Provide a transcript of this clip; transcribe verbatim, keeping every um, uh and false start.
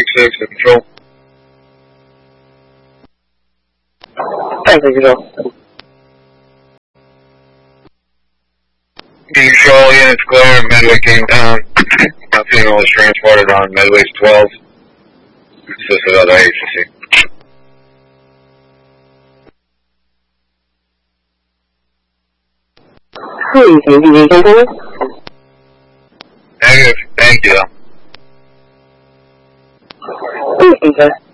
six to control. Thank you, control. Control, units clear. Medway came down. My female was transported on Medway's twelve. Assisted other agency. Please, can you continue? Negative. Thank you. Thank you, sir.